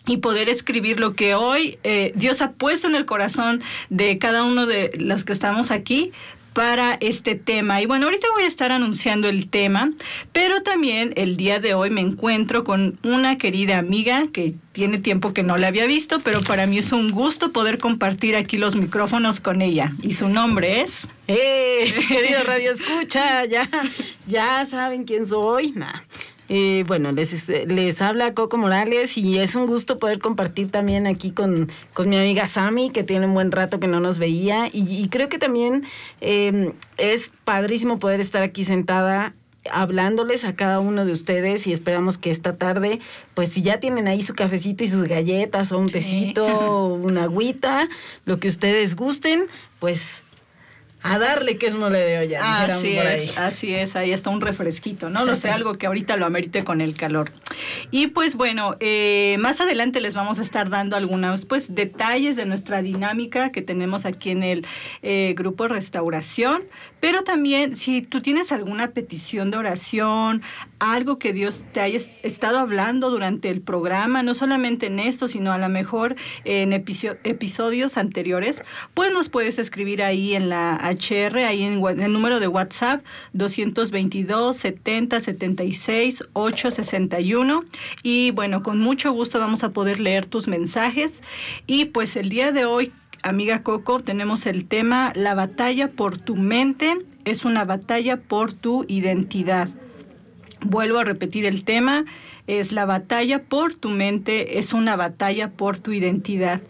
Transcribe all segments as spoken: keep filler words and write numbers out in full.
y poder escribir lo que hoy eh, Dios ha puesto en el corazón de cada uno de los que estamos aquí para este tema. Y bueno, ahorita voy a estar anunciando el tema, pero también el día de hoy me encuentro con una querida amiga que tiene tiempo que no la había visto, pero para mí es un gusto poder compartir aquí los micrófonos con ella. Y su nombre es... ¡Eh! Querido Radio Escucha, ya, ya saben quién soy. Nah. Eh, bueno, les, les habla Coco Morales y es un gusto poder compartir también aquí con, con mi amiga Sami, que tiene un buen rato que no nos veía, y, y creo que también eh, es padrísimo poder estar aquí sentada hablándoles a cada uno de ustedes, y esperamos que esta tarde, pues si ya tienen ahí su cafecito y sus galletas o un tecito, sí. o una agüita, lo que ustedes gusten, pues... a darle que es mole de olla. Así es, así es, ahí está un refresquito, ¿no? Lo sé, algo que ahorita lo amerite con el calor. Y pues bueno, eh, más adelante les vamos a estar dando algunos pues detalles de nuestra dinámica que tenemos aquí en el eh, Grupo Restauración, pero también si tú tienes alguna petición de oración, algo que Dios te haya estado hablando durante el programa, no solamente en esto, sino a lo mejor en episo- episodios anteriores, pues nos puedes escribir ahí en la H R, ahí en, en el número de WhatsApp doscientos veintidós, setenta, setenta y seis, ochocientos sesenta y uno, y bueno, con mucho gusto vamos a poder leer tus mensajes. Y pues el día de hoy, amiga Coco, tenemos el tema: la batalla por tu mente es una batalla por tu identidad. Vuelvo a repetir el tema, es la batalla por tu mente, es una batalla por tu identidad.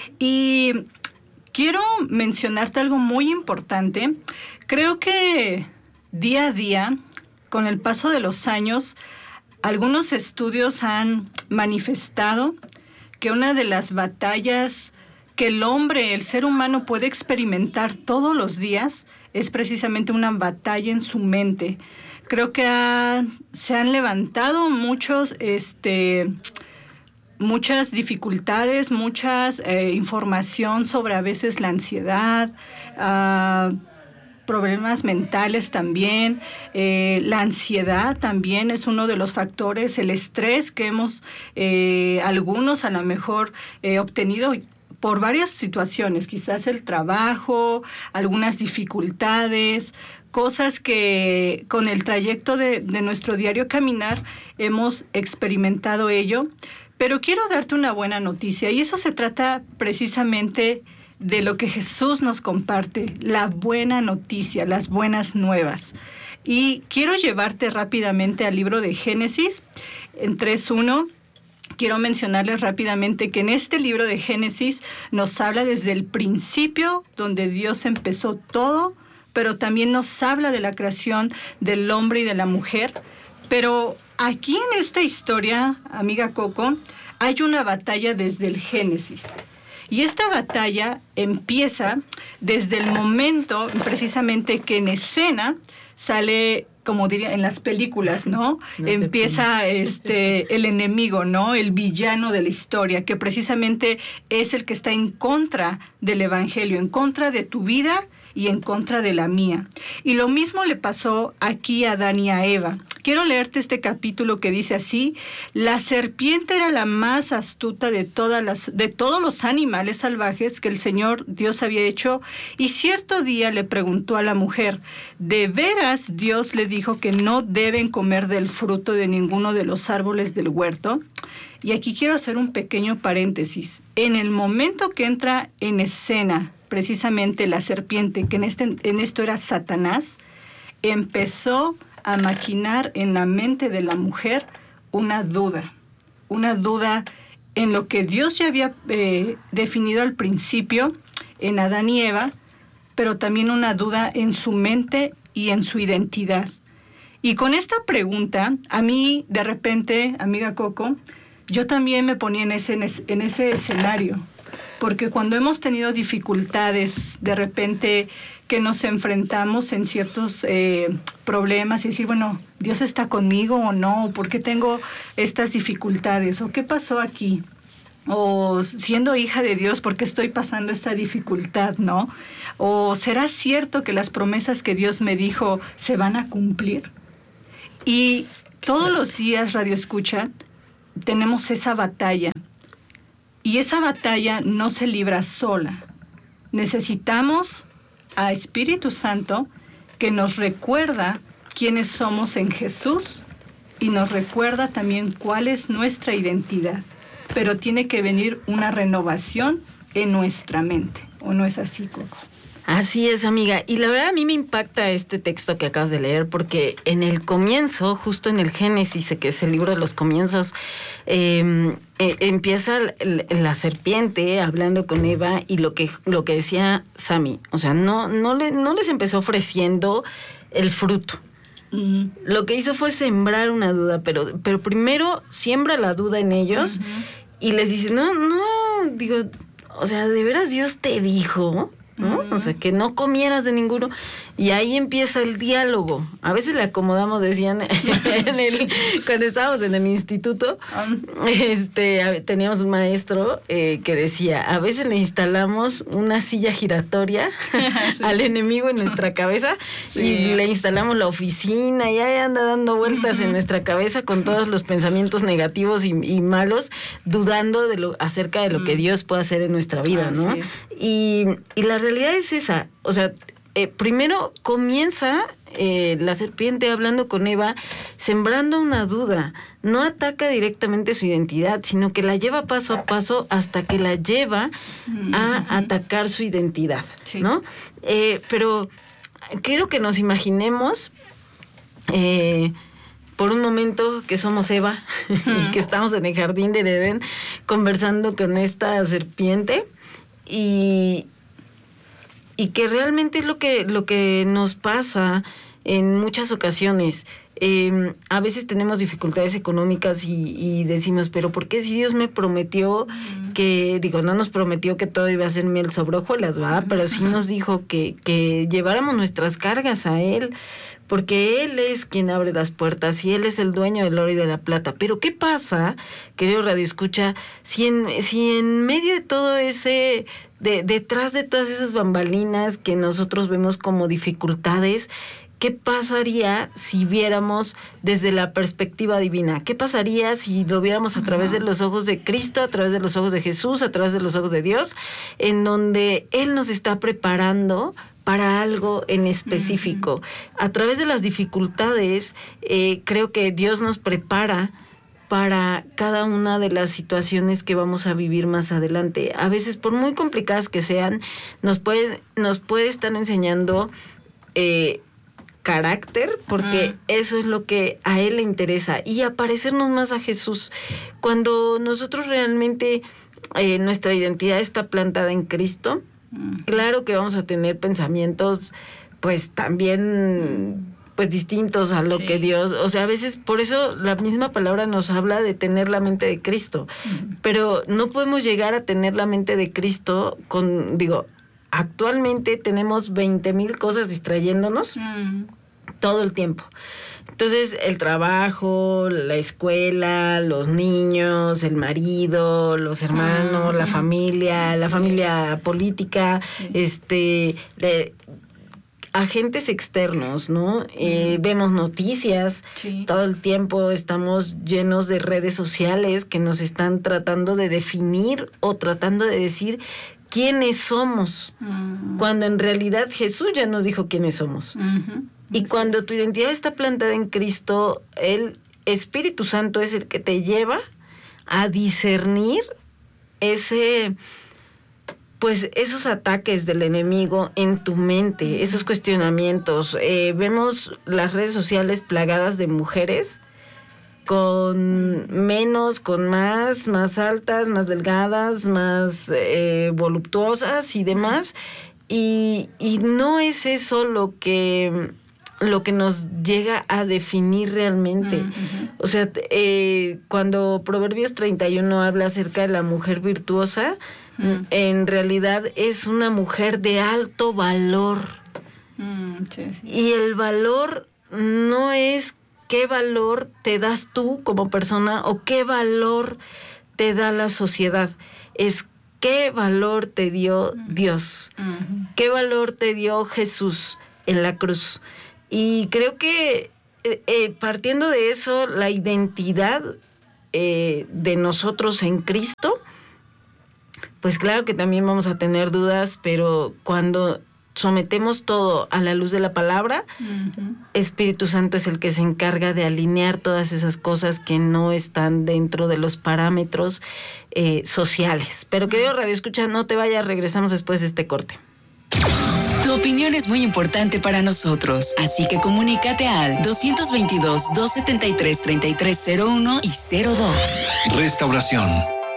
Y quiero mencionarte algo muy importante. Creo que día a día, con el paso de los años, algunos estudios han manifestado que una de las batallas que el hombre, el ser humano, puede experimentar todos los días es precisamente una batalla en su mente. Creo que ha, se han levantado muchos, este, muchas dificultades, muchas eh, información sobre a veces la ansiedad, uh, problemas mentales también, eh, la ansiedad también es uno de los factores, el estrés que hemos, eh, algunos a lo mejor eh, obtenido por varias situaciones, quizás el trabajo, algunas dificultades, cosas que con el trayecto de, de nuestro diario caminar hemos experimentado ello. Pero quiero darte una buena noticia, y eso se trata precisamente de lo que Jesús nos comparte, la buena noticia, las buenas nuevas. Y quiero llevarte rápidamente al libro de Génesis, en tres uno. Quiero mencionarles rápidamente que en este libro de Génesis nos habla desde el principio, donde Dios empezó todo, pero también nos habla de la creación del hombre y de la mujer. Pero aquí en esta historia, amiga Coco, hay una batalla desde el Génesis. Y esta batalla empieza desde el momento, precisamente, que en escena sale, como diría en las películas, ¿no? no Empieza este el enemigo, ¿no? El villano de la historia, que precisamente es el que está en contra del evangelio, en contra de tu vida y en contra de la mía. Y lo mismo le pasó aquí a Adán y a Eva. Quiero leerte este capítulo que dice así: la serpiente era la más astuta de todas las, de todos los animales salvajes que el Señor Dios había hecho, y cierto día le preguntó a la mujer: ¿de veras Dios le dijo que no deben comer del fruto de ninguno de los árboles del huerto? Y aquí quiero hacer un pequeño paréntesis. En el momento que entra en escena precisamente la serpiente, que en, este, en esto era Satanás, empezó a maquinar en la mente de la mujer una duda, una duda en lo que Dios ya había eh, definido al principio en Adán y Eva, pero también una duda en su mente y en su identidad. Y con esta pregunta, a mí de repente, amiga Coco, yo también me ponía en ese, en ese escenario, porque cuando hemos tenido dificultades, de repente que nos enfrentamos en ciertos eh, problemas y decir, bueno, ¿Dios está conmigo o no? ¿Por qué tengo estas dificultades? ¿O qué pasó aquí? O siendo hija de Dios, ¿por qué estoy pasando esta dificultad, no? ¿O será cierto que las promesas que Dios me dijo se van a cumplir? Y todos los días, Radio Escucha, tenemos esa batalla Y esa batalla no se libra sola. Necesitamos a Espíritu Santo que nos recuerda quiénes somos en Jesús y nos recuerda también cuál es nuestra identidad. Pero tiene que venir una renovación en nuestra mente. ¿O no es así, Coco? Así es, amiga. Y la verdad a mí me impacta este texto que acabas de leer, porque en el comienzo, justo en el Génesis, que es el libro de los comienzos, eh, eh, empieza la, la serpiente hablando con Eva y lo que, lo que decía Sammy. O sea, no, no, le, no les empezó ofreciendo el fruto. Uh-huh. Lo que hizo fue sembrar una duda, pero, pero primero siembra la duda en ellos. Uh-huh. Y les dice, no, no, digo, o sea, ¿de veras Dios te dijo? ¿No? Uh-huh. O sea, que no comieras de ninguno. Y ahí empieza el diálogo. A veces le acomodamos, decían, en el, cuando estábamos en el instituto, um. este, teníamos un maestro eh, que decía, a veces le instalamos una silla giratoria sí. al enemigo en nuestra cabeza sí. y le instalamos la oficina y ahí anda dando vueltas uh-huh. en nuestra cabeza con todos los pensamientos negativos y, y malos, dudando de lo, acerca de lo uh-huh. que Dios puede hacer en nuestra vida, ¿no? Sí. Y, y la realidad es esa, o sea, Eh, primero comienza eh, la serpiente hablando con Eva, sembrando una duda. No ataca directamente su identidad, sino que la lleva paso a paso hasta que la lleva mm-hmm. a atacar su identidad, sí. ¿no? Eh, pero quiero que nos imaginemos eh, por un momento que somos Eva y que estamos en el jardín del Edén conversando con esta serpiente y Y que realmente es lo que, lo que nos pasa en muchas ocasiones. Eh, a veces tenemos dificultades económicas y, y decimos, pero ¿por qué si Dios me prometió que, digo, no nos prometió que todo iba a ser miel sobre hojuelas, ¿va? Pero sí nos dijo que, que lleváramos nuestras cargas a Él, porque Él es quien abre las puertas y Él es el dueño del oro y de la plata. Pero ¿qué pasa, querido Radio Escucha, si en, si en medio de todo ese... De, detrás de todas esas bambalinas que nosotros vemos como dificultades, ¿qué pasaría si viéramos desde la perspectiva divina? ¿Qué pasaría si lo viéramos a través de los ojos de Cristo, a través de los ojos de Jesús, a través de los ojos de Dios, en donde Él nos está preparando para algo en específico? Uh-huh. A través de las dificultades, eh, creo que Dios nos prepara para cada una de las situaciones que vamos a vivir más adelante. A veces, por muy complicadas que sean, nos puede, nos puede estar enseñando eh, carácter, porque uh-huh. eso es lo que a Él le interesa, y a parecernos más a Jesús. Cuando nosotros realmente eh, nuestra identidad está plantada en Cristo, uh-huh. claro que vamos a tener pensamientos, pues también... pues distintos a lo sí. que Dios, o sea, a veces por eso la misma palabra nos habla de tener la mente de Cristo, uh-huh. pero no podemos llegar a tener la mente de Cristo con, digo, actualmente tenemos veinte mil cosas distrayéndonos uh-huh. todo el tiempo. Entonces, el trabajo, la escuela, los niños, el marido, los hermanos, uh-huh. la familia, la sí. familia política, sí. este... Le, agentes externos, ¿no? Mm. Eh, vemos noticias, sí. todo el tiempo estamos llenos de redes sociales que nos están tratando de definir o tratando de decir quiénes somos, mm. cuando en realidad Jesús ya nos dijo quiénes somos. Mm-hmm. Y Así cuando es. Tu identidad está plantada en Cristo, el Espíritu Santo es el que te lleva a discernir ese... pues esos ataques del enemigo en tu mente, esos cuestionamientos. Eh, vemos las redes sociales plagadas de mujeres con menos, con más, más altas, más delgadas, más eh, voluptuosas y demás. Y, y no es eso lo que... lo que nos llega a definir realmente. Uh-huh. O sea, eh, cuando Proverbios treinta y uno habla acerca de la mujer virtuosa, uh-huh. en realidad es una mujer de alto valor. Uh-huh. Sí, sí. Y el valor no es qué valor te das tú como persona o qué valor te da la sociedad, es qué valor te dio uh-huh. Dios, uh-huh. qué valor te dio Jesús en la cruz. Y creo que eh, eh, partiendo de eso, la identidad eh, de nosotros en Cristo pues claro que también vamos a tener dudas, pero cuando sometemos todo a la luz de la palabra, uh-huh. Espíritu Santo es el que se encarga de alinear todas esas cosas que no están dentro de los parámetros eh, sociales. Pero querido Radio Escucha, no te vayas, regresamos después de este corte. Tu opinión es muy importante para nosotros, así que comunícate al dos veintidós, dos setenta y tres, treinta y tres cero uno y cero dos. Restauración.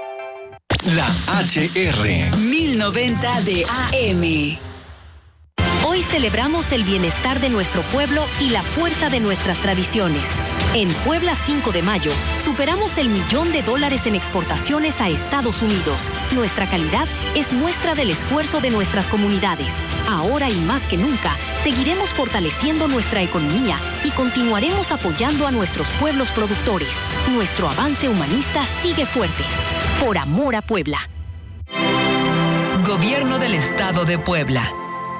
La H R. mil noventa de A M. Hoy celebramos el bienestar de nuestro pueblo y la fuerza de nuestras tradiciones. En Puebla cinco de mayo, superamos el millón de dólares en exportaciones a Estados Unidos. Nuestra calidad es muestra del esfuerzo de nuestras comunidades. Ahora y más que nunca, seguiremos fortaleciendo nuestra economía y continuaremos apoyando a nuestros pueblos productores. Nuestro avance humanista sigue fuerte. Por amor a Puebla. Gobierno del Estado de Puebla.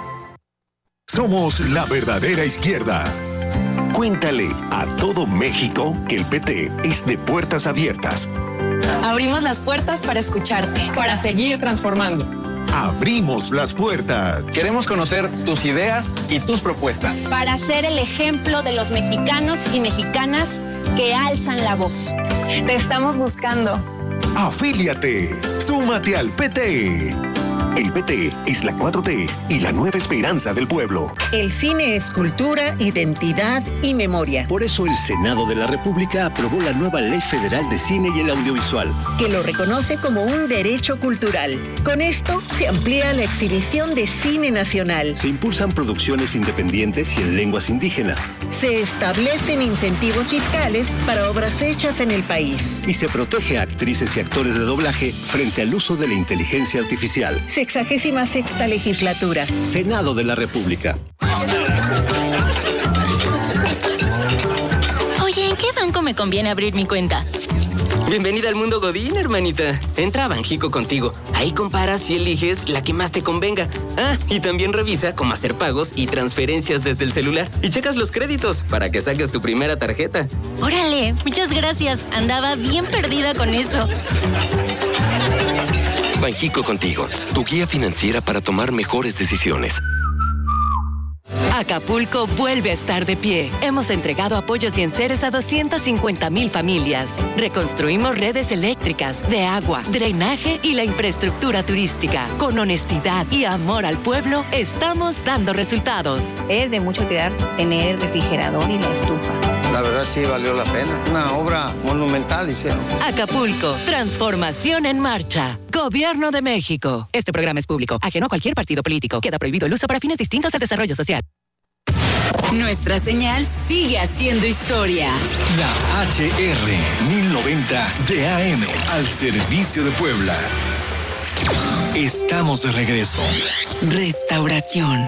Somos la verdadera izquierda. Cuéntale a todo México que el P T es de puertas abiertas. Abrimos las puertas para escucharte. Para seguir transformando. Abrimos las puertas. Queremos conocer tus ideas y tus propuestas. Para ser el ejemplo de los mexicanos y mexicanas que alzan la voz. Te estamos buscando. Afíliate. Súmate al P T. El P T es la cuatro T y la nueva esperanza del pueblo. El cine es cultura, identidad y memoria. Por eso el Senado de la República aprobó la nueva Ley Federal de Cine y el Audiovisual, que lo reconoce como un derecho cultural. Con esto se amplía la exhibición de cine nacional. Se impulsan producciones independientes y en lenguas indígenas. Se establecen incentivos fiscales para obras hechas en el país. Y se protege a actrices y actores de doblaje frente al uso de la inteligencia artificial. Sexagésima sexta legislatura. Senado de la República. Oye, ¿en qué banco me conviene abrir mi cuenta? Bienvenida al mundo Godín, hermanita. Entra a Banjico contigo. Ahí comparas y eliges la que más te convenga. Ah, y también revisa cómo hacer pagos y transferencias desde el celular. Y checas los créditos para que saques tu primera tarjeta. Órale, muchas gracias. Andaba bien perdida con eso. Banjico contigo, tu guía financiera para tomar mejores decisiones. Acapulco vuelve a estar de pie. Hemos entregado apoyos y enseres a doscientas cincuenta mil familias. Reconstruimos redes eléctricas, de agua, drenaje y la infraestructura turística. Con honestidad y amor al pueblo, estamos dando resultados. Es de mucho cuidar tener el refrigerador y la estufa. La verdad sí valió la pena. Una obra monumental hicieron. Acapulco, transformación en marcha. Gobierno de México. Este programa es público, ajeno a cualquier partido político. Queda prohibido el uso para fines distintos al desarrollo social. Nuestra señal sigue haciendo historia. La H R mil noventa de A M al servicio de Puebla. Estamos de regreso. Restauración.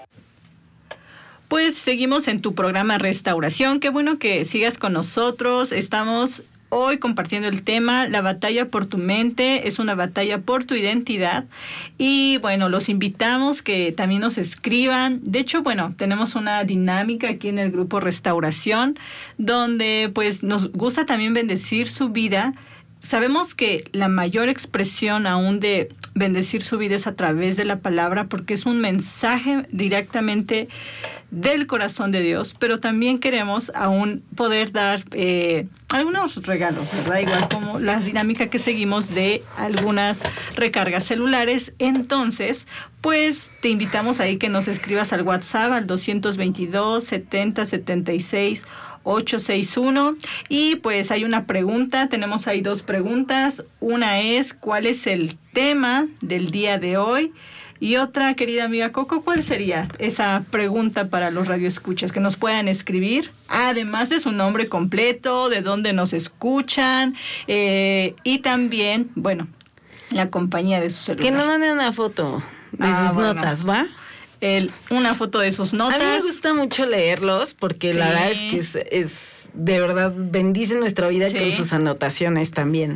Pues seguimos en tu programa Restauración. Qué bueno que sigas con nosotros. Estamos hoy compartiendo el tema, la batalla por tu mente es una batalla por tu identidad. Y bueno, los invitamos que también nos escriban. De hecho, bueno, tenemos una dinámica aquí en el grupo Restauración, donde pues nos gusta también bendecir su vida. Sabemos que la mayor expresión aún de bendecir su vida es a través de la palabra, porque es un mensaje directamente del corazón de Dios, pero también queremos aún poder dar eh, algunos regalos, ¿verdad? Igual como la dinámica que seguimos de algunas recargas celulares. Entonces, pues te invitamos ahí que nos escribas al WhatsApp al dos veintidós, setenta, setenta y seis, ochocientos sesenta y uno. Y pues hay una pregunta, tenemos ahí dos preguntas. Una es, ¿cuál es el tema del día de hoy? Y otra, querida amiga Coco, ¿cuál sería esa pregunta para los radioescuchas? Que nos puedan escribir, además de su nombre completo, de dónde nos escuchan, eh, y también, bueno, la compañía de su celular. Que nos manden una foto de ah, sus bueno. notas, ¿va? El, una foto de sus notas. A mí me gusta mucho leerlos porque sí. La verdad es que es, es de verdad bendice nuestra vida sí. con sus anotaciones también.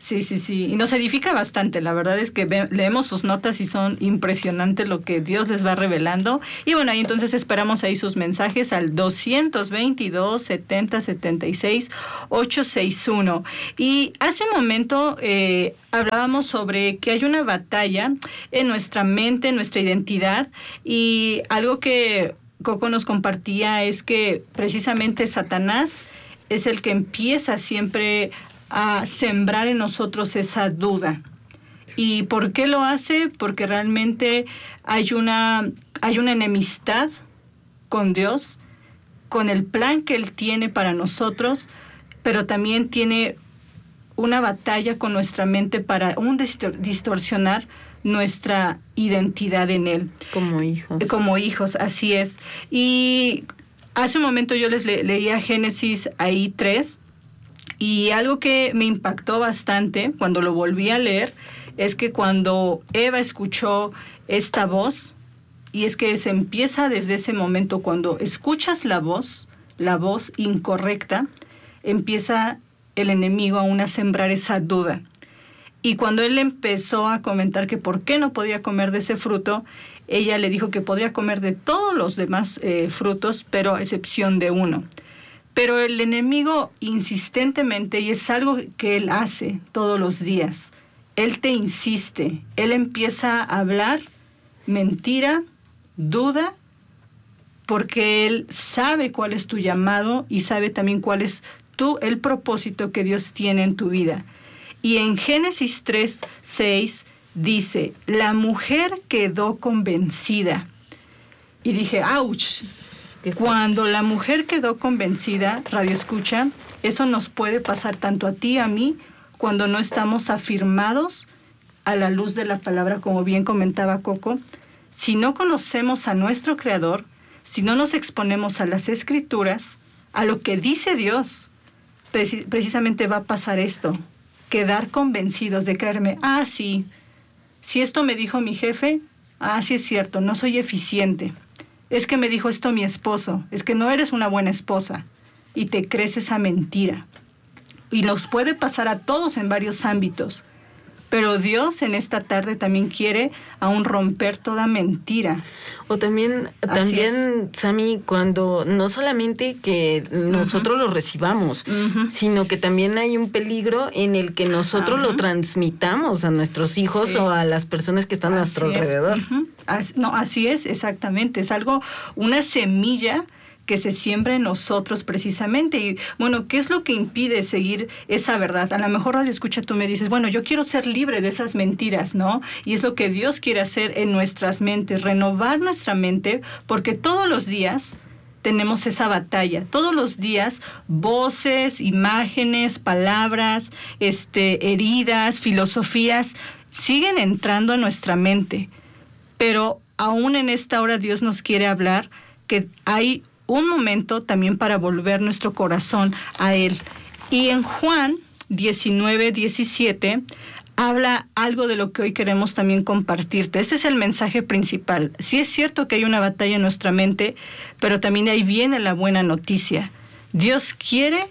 Sí, sí, sí. Y nos edifica bastante. La verdad es que ve, leemos sus notas y son impresionantes lo que Dios les va revelando. Y bueno, ahí entonces esperamos ahí sus mensajes al doscientos veintidós, setenta, setenta y seis, ochocientos sesenta y uno. Y hace un momento eh, hablábamos sobre que hay una batalla en nuestra mente, en nuestra identidad. Y algo que Coco nos compartía es que precisamente Satanás es el que empieza siempre a sembrar en nosotros esa duda. ¿Y por qué lo hace? Porque realmente hay una, hay una enemistad con Dios, con el plan que Él tiene para nosotros, pero también tiene una batalla con nuestra mente para un distor- distorsionar nuestra identidad en Él. Como hijos. Como hijos, así es. Y hace un momento yo les le- leía Génesis ahí tres, y algo que me impactó bastante cuando lo volví a leer es que cuando Eva escuchó esta voz, y es que se empieza desde ese momento, cuando escuchas la voz, la voz incorrecta, empieza el enemigo aún a sembrar esa duda. Y cuando él empezó a comentar que por qué no podía comer de ese fruto, ella le dijo que podría comer de todos los demás eh, frutos, pero a excepción de uno. Pero el enemigo insistentemente, y es algo que él hace todos los días, él te insiste, él empieza a hablar mentira, duda, porque él sabe cuál es tu llamado y sabe también cuál es tu, el propósito que Dios tiene en tu vida. Y en Génesis tres, seis dice, la mujer quedó convencida. Y dije, ¡ouch! Cuando la mujer quedó convencida, Radio Escucha, eso nos puede pasar tanto a ti, a mí, cuando no estamos afirmados a la luz de la palabra, como bien comentaba Coco. Si no conocemos a nuestro Creador, si no nos exponemos a las Escrituras, a lo que dice Dios, preci- precisamente va a pasar esto, quedar convencidos de creerme, ah, sí, si esto me dijo mi jefe, ah, sí es cierto, no soy eficiente. Es que me dijo esto mi esposo, es que no eres una buena esposa, y te crees esa mentira. Y nos puede pasar a todos en varios ámbitos, pero Dios en esta tarde también quiere aún romper toda mentira. O también, también Sammy, cuando no solamente que nosotros uh-huh. lo recibamos, uh-huh. sino que también hay un peligro en el que nosotros uh-huh. lo transmitamos a nuestros hijos sí. o a las personas que están a nuestro así alrededor. Uh-huh. As, no, así es, exactamente. Es algo, una semilla que se siembra en nosotros precisamente. Y bueno, ¿qué es lo que impide seguir esa verdad? A lo mejor Radio Escucha, tú me dices, bueno, yo quiero ser libre de esas mentiras, ¿no? Y es lo que Dios quiere hacer en nuestras mentes, renovar nuestra mente, porque todos los días tenemos esa batalla. Todos los días, voces, imágenes, palabras, este, heridas, filosofías, siguen entrando a nuestra mente. Pero aún en esta hora Dios nos quiere hablar que hay un momento también para volver nuestro corazón a Él. Y en Juan diecinueve, diecisiete habla algo de lo que hoy queremos también compartirte. Este es el mensaje principal. Sí es cierto que hay una batalla en nuestra mente, pero también ahí viene la buena noticia. Dios quiere,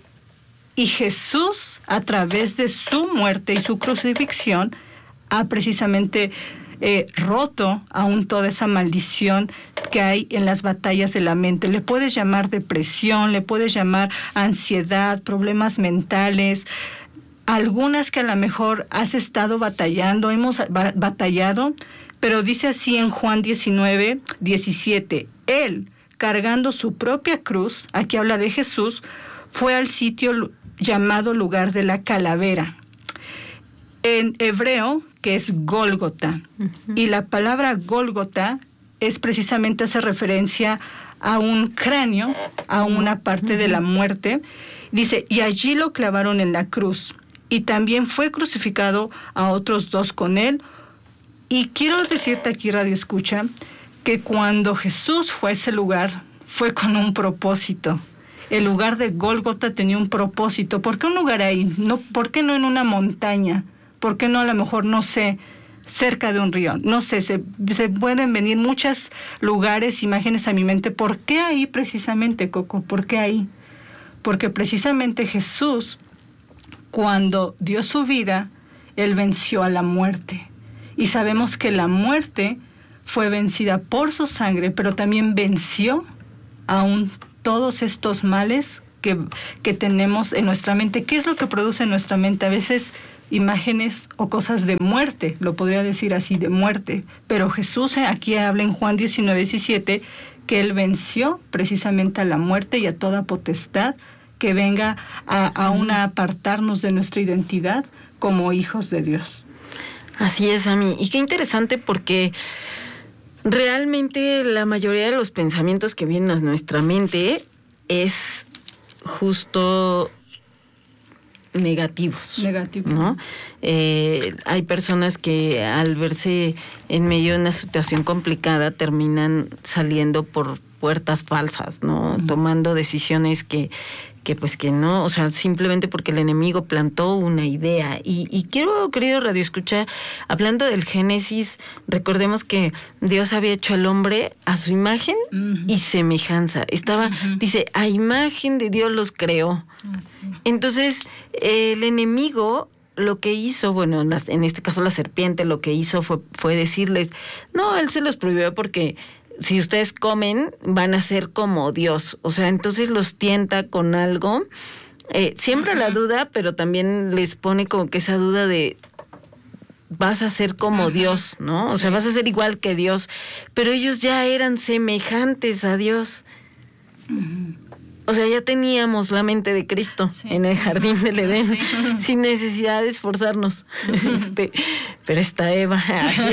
y Jesús, a través de su muerte y su crucifixión, ha precisamente Eh, roto aún toda esa maldición que hay en las batallas de la mente. Le puedes llamar depresión, le puedes llamar ansiedad, problemas mentales, algunas que a lo mejor has estado batallando, hemos ba- batallado, pero dice así en Juan diecinueve, diecisiete, Él, cargando su propia cruz, aquí habla de Jesús, fue al sitio llamado lugar de la calavera. En hebreo, que es Gólgota. Uh-huh. Y la palabra Gólgota es precisamente, hace referencia a un cráneo, a una parte uh-huh. de la muerte. Dice, y allí lo clavaron en la cruz. Y también fue crucificado a otros dos con él. Y quiero decirte aquí, Radio Escucha, que cuando Jesús fue a ese lugar, fue con un propósito. El lugar de Gólgota tenía un propósito. ¿Por qué un lugar ahí? No, ¿por qué no en una montaña? ¿Por qué no a lo mejor, no sé, cerca de un río? No sé, se, se pueden venir muchos lugares, imágenes a mi mente. ¿Por qué ahí precisamente, Coco? ¿Por qué ahí? Porque precisamente Jesús, cuando dio su vida, Él venció a la muerte. Y sabemos que la muerte fue vencida por su sangre, pero también venció aún todos estos males que, que tenemos en nuestra mente. ¿Qué es lo que produce en nuestra mente? A veces imágenes o cosas de muerte, lo podría decir así, de muerte. Pero Jesús aquí habla en Juan diecinueve, diecisiete, que Él venció precisamente a la muerte y a toda potestad que venga a, aún a apartarnos de nuestra identidad como hijos de Dios. Así es, Ami. Y qué interesante, porque realmente la mayoría de los pensamientos que vienen a nuestra mente es justo negativos. Negativos. ¿No? Eh, hay personas que al verse en medio de una situación complicada terminan saliendo por puertas falsas, ¿no? Uh-huh. Tomando decisiones que, que pues que no, o sea, simplemente porque el enemigo plantó una idea. Y, y quiero, querido Radio Escucha, hablando del Génesis, recordemos que Dios había hecho al hombre a su imagen uh-huh. y semejanza. Estaba, uh-huh. dice, a imagen de Dios los creó. Uh-huh. Entonces, el enemigo lo que hizo, bueno, en este caso la serpiente, lo que hizo fue, fue decirles, no, él se los prohibió porque si ustedes comen, van a ser como Dios. O sea, entonces los tienta con algo. Eh, siembra la duda, pero también les pone como que esa duda de vas a ser como Ajá. Dios, ¿no? O sí. sea, vas a ser igual que Dios. Pero ellos ya eran semejantes a Dios. Uh-huh. O sea, ya teníamos la mente de Cristo sí. en el jardín del Edén, sí. sin necesidad de esforzarnos. este, pero está Eva.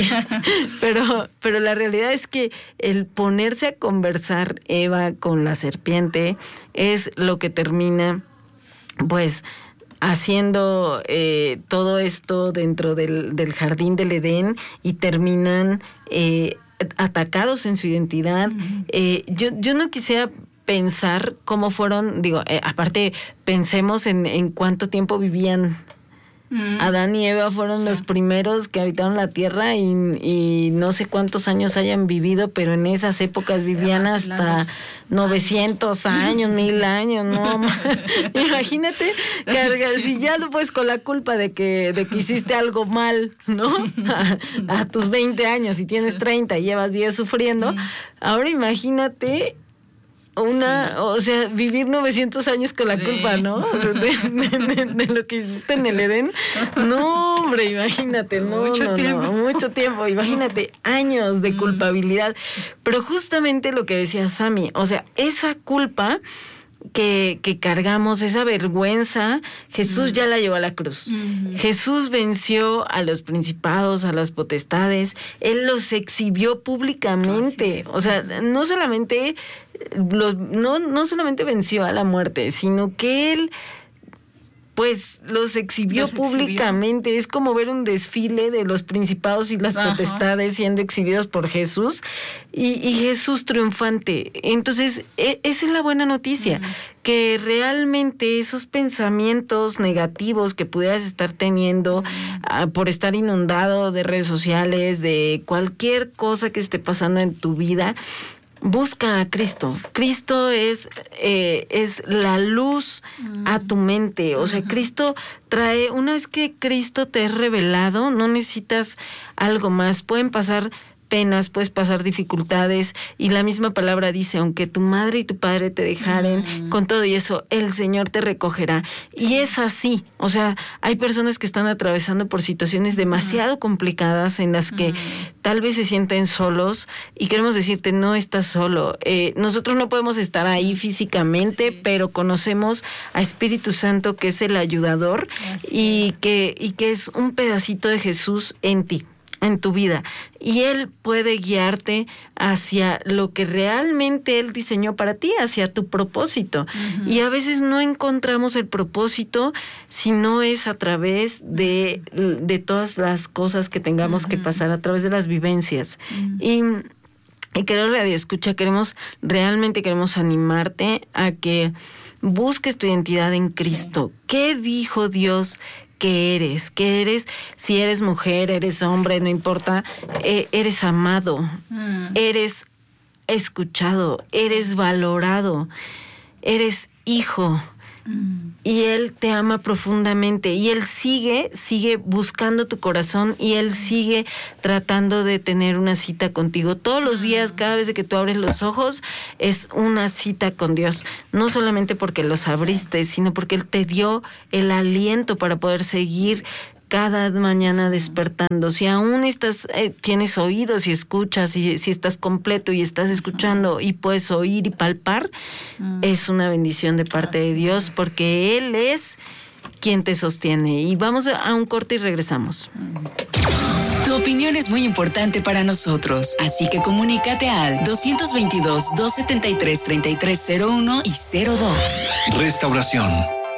pero, pero la realidad es que el ponerse a conversar Eva con la serpiente es lo que termina, pues, haciendo eh, todo esto dentro del, del jardín del Edén, y terminan eh, atacados en su identidad. Uh-huh. Eh, yo, yo no quisiera pensar cómo fueron, digo, eh, aparte pensemos en, en cuánto tiempo vivían. Mm. Adán y Eva fueron sí. los primeros que habitaron la tierra, y, y no sé cuántos años hayan vivido, pero en esas épocas vivían hasta novecientos años, mil años, no. Imagínate, carga, si ya no puedes con la culpa de que, de que hiciste algo mal, ¿no? A, a tus veinte años y tienes treinta y llevas diez sufriendo, ahora imagínate una, sí. o sea, vivir novecientos años con la sí. culpa, ¿no? O sea, de, de, de, de lo que hiciste en el Edén. No, hombre, imagínate, no, mucho no, tiempo. no, mucho tiempo, imagínate, años de culpabilidad. Pero justamente lo que decía Sammy, o sea, esa culpa que, que cargamos, esa vergüenza, Jesús mm. ya la llevó a la cruz. Mm. Jesús venció a los principados, a las potestades, Él los exhibió públicamente. O sea, no solamente los, no, no solamente venció a la muerte, sino que Él pues los exhibió los públicamente. Exhibió. Es como ver un desfile de los principados y las Ajá. potestades siendo exhibidos por Jesús, y, y Jesús triunfante. Entonces, e- esa es la buena noticia, uh-huh. que realmente esos pensamientos negativos que pudieras estar teniendo uh-huh. uh, por estar inundado de redes sociales, de cualquier cosa que esté pasando en tu vida, busca a Cristo. Cristo es, eh, es la luz mm. a tu mente. O sea, Cristo trae, una vez que Cristo te es revelado, no necesitas algo más. Pueden pasar penas, puedes pasar dificultades, y la misma palabra dice, aunque tu madre y tu padre te dejaren, mm. con todo y eso, el Señor te recogerá. Y es así. O sea, hay personas que están atravesando por situaciones demasiado mm. complicadas en las que mm. tal vez se sienten solos, y queremos decirte, no estás solo. Eh, nosotros no podemos estar ahí físicamente, sí. pero conocemos a Espíritu Santo, que es el ayudador, y que, y que es un pedacito de Jesús en ti, en tu vida, y Él puede guiarte hacia lo que realmente Él diseñó para ti, hacia tu propósito. Uh-huh. Y a veces no encontramos el propósito si no es a través de, de todas las cosas que tengamos uh-huh. que pasar, a través de las vivencias. Uh-huh. Y, y querido Radio Escucha, queremos, realmente queremos animarte a que busques tu identidad en Cristo. Sí. ¿Qué dijo Dios que eres? ¿Qué eres? Si eres mujer, eres hombre, no importa, eh, eres amado, mm. eres escuchado, eres valorado, eres hijo, Mm. Y Él te ama profundamente y Él sigue, sigue buscando tu corazón y Él sigue tratando de tener una cita contigo. Todos los días, cada vez que tú abres los ojos, es una cita con Dios. No solamente porque los abriste, sino porque Él te dio el aliento para poder seguir cada mañana despertando. Si aún estás, eh, tienes oídos y escuchas, y si estás completo y estás escuchando y puedes oír y palpar, mm. es una bendición de parte de Dios, porque Él es quien te sostiene. Y vamos a un corte y regresamos. Tu opinión es muy importante para nosotros, así que comunícate al dos veintidós, dos setenta y tres, treinta y tres cero uno y cero dos. Restauración.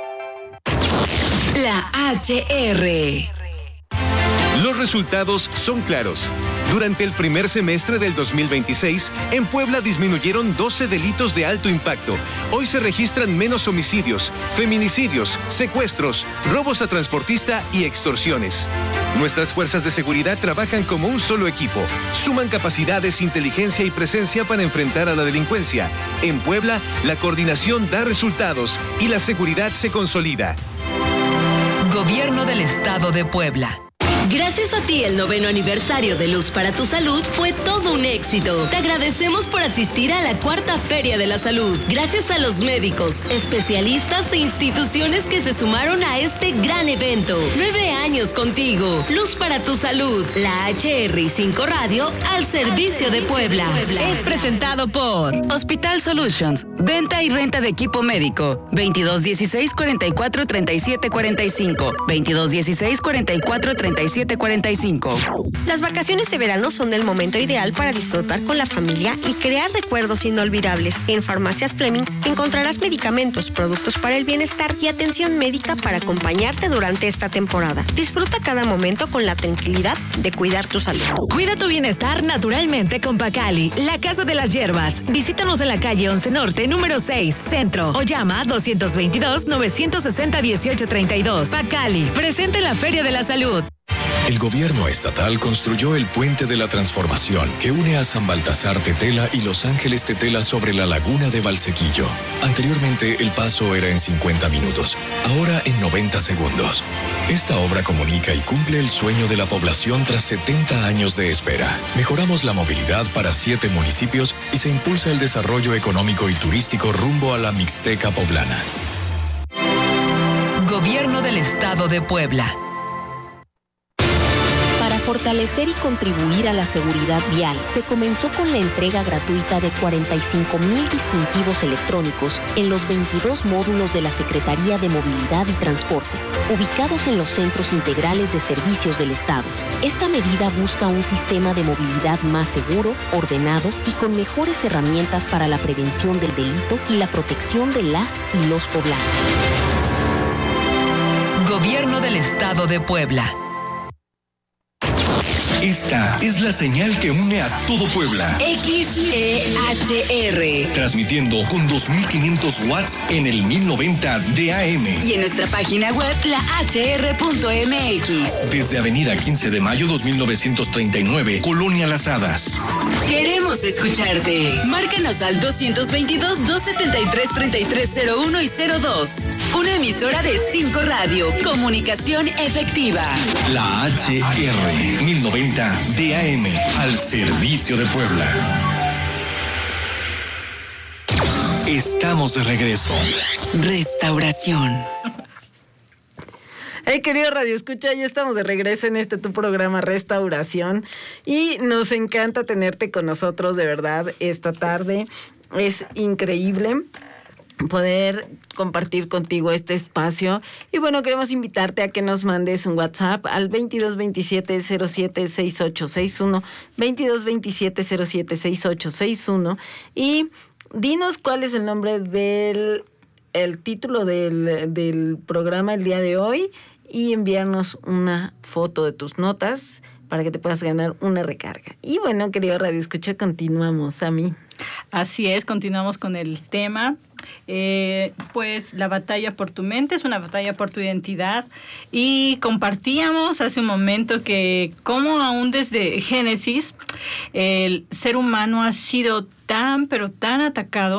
La H R. Los resultados son claros. Durante el primer semestre del dos mil veintiséis, en Puebla disminuyeron doce delitos de alto impacto. Hoy se registran menos homicidios, feminicidios, secuestros, robos a transportista y extorsiones. Nuestras fuerzas de seguridad trabajan como un solo equipo. Suman capacidades, inteligencia y presencia para enfrentar a la delincuencia. En Puebla, la coordinación da resultados y la seguridad se consolida. Gobierno del Estado de Puebla. Gracias a ti, el noveno aniversario de Luz para tu Salud fue todo un éxito. Te agradecemos por asistir a la cuarta Feria de la Salud. Gracias a los médicos, especialistas e instituciones que se sumaron a este gran evento. Nueve años contigo. Luz para tu Salud. La H R I cinco Radio al servicio de Puebla. Es presentado por Hospital Solutions. Venta y renta de equipo médico. veintidós dieciséis, cuarenta y cuatro, treinta y siete, cuarenta y cinco. veintidós dieciséis, cuarenta y cuatro, treinta y siete, cuarenta y cinco. Las vacaciones de verano son el momento ideal para disfrutar con la familia y crear recuerdos inolvidables. En Farmacias Fleming encontrarás medicamentos, productos para el bienestar y atención médica para acompañarte durante esta temporada. Disfruta cada momento con la tranquilidad de cuidar tu salud. Cuida tu bienestar naturalmente con Pacali, la Casa de las Hierbas. Visítanos en la calle once Norte, número seis, Centro, o llama dos veintidós, novecientos sesenta, dieciocho treinta y dos. Pacali, presente en la Feria de la Salud. El gobierno estatal construyó el Puente de la Transformación que une a San Baltasar Tetela y Los Ángeles Tetela sobre la laguna de Valsequillo. Anteriormente el paso era en cincuenta minutos, ahora en noventa segundos. Esta obra comunica y cumple el sueño de la población tras setenta años de espera. Mejoramos la movilidad para siete municipios y se impulsa el desarrollo económico y turístico rumbo a la Mixteca poblana. Gobierno del Estado de Puebla. Fortalecer y contribuir a la seguridad vial, se comenzó con la entrega gratuita de cuarenta y cinco mil distintivos electrónicos en los veintidós módulos de la Secretaría de Movilidad y Transporte, ubicados en los centros integrales de servicios del Estado. Esta medida busca un sistema de movilidad más seguro, ordenado y con mejores herramientas para la prevención del delito y la protección de las y los poblanos. Gobierno del Estado de Puebla. Esta es la señal que une a todo Puebla. X E H R. Transmitiendo con dos mil quinientos watts en el mil noventa de A M. Y en nuestra página web, la H R punto M X. Desde Avenida quince de mayo dos mil novecientos treinta y nueve, Colonia Las Hadas. Queremos escucharte. Márcanos al dos veintidós, dos setenta y tres, treinta y tres cero uno y cero dos. Una emisora de cinco Radio. Comunicación efectiva. La H R mil noventa de A M al servicio de Puebla. Estamos de regreso. Restauración. Hey, querido Radio Escucha, ya estamos de regreso en este tu programa Restauración y nos encanta tenerte con nosotros, de verdad, esta tarde. Es increíble poder compartir contigo este espacio. Y bueno, queremos invitarte a que nos mandes un WhatsApp al veintidós veintisiete, cero siete, sesenta y ocho sesenta y uno, veintidós veintisiete, cero siete, sesenta y ocho sesenta y uno, y dinos cuál es el nombre del el título del, del programa el día de hoy y enviarnos una foto de tus notas para que te puedas ganar una recarga. Y bueno, querido Radio Escucha, continuamos, a mí. Así es, continuamos con el tema. Eh, pues la batalla por tu mente es una batalla por tu identidad. Y compartíamos hace un momento que cómo aún desde Génesis el ser humano ha sido tan, pero tan atacado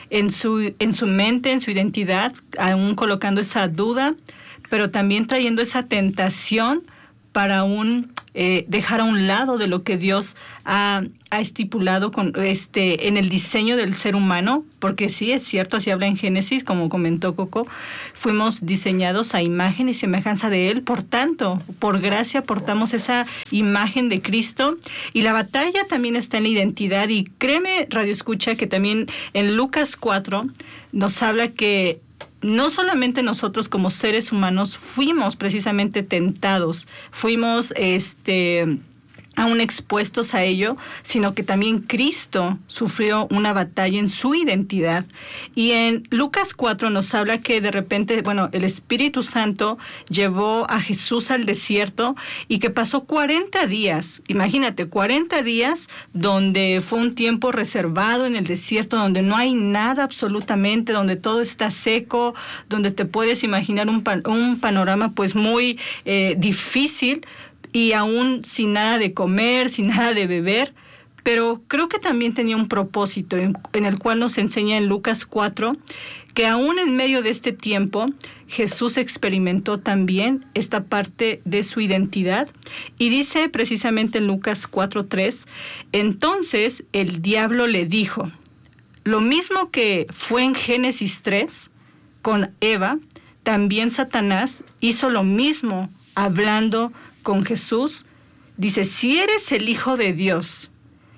en su, en su mente, en su identidad, aún colocando esa duda, pero también trayendo esa tentación para aún eh, dejar a un lado de lo que Dios ha, ha estipulado con, este, en el diseño del ser humano, porque sí, es cierto, así habla en Génesis, como comentó Coco, fuimos diseñados a imagen y semejanza de Él, por tanto, por gracia portamos esa imagen de Cristo, y la batalla también está en la identidad, y créeme, Radio Escucha, que también en Lucas cuatro nos habla que no solamente nosotros como seres humanos fuimos precisamente tentados, fuimos este, aún expuestos a ello, sino que también Cristo sufrió una batalla en su identidad. Y en Lucas cuatro nos habla que de repente, bueno, el Espíritu Santo llevó a Jesús al desierto y que pasó cuarenta días, imagínate, cuarenta días donde fue un tiempo reservado en el desierto, donde no hay nada absolutamente, donde todo está seco, donde te puedes imaginar un, pan, un panorama pues muy eh, difícil, y aún sin nada de comer, sin nada de beber, pero creo que también tenía un propósito en, en el cual nos enseña en Lucas cuatro, que aún en medio de este tiempo, Jesús experimentó también esta parte de su identidad, y dice precisamente en Lucas cuatro tres, entonces el diablo le dijo, lo mismo que fue en Génesis tres con Eva, también Satanás hizo lo mismo hablando con Jesús, dice, si eres el Hijo de Dios.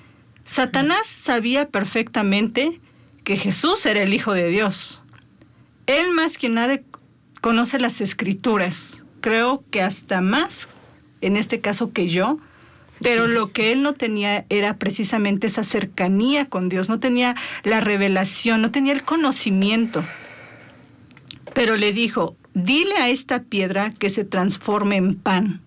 Satanás sabía perfectamente que Jesús era el Hijo de Dios. Él más que nadie conoce las Escrituras, creo que hasta más, en este caso, que yo, pero sí. Lo que él no tenía era precisamente esa cercanía con Dios, no tenía la revelación, no tenía el conocimiento. Pero le dijo, dile a esta piedra que se transforme en pan.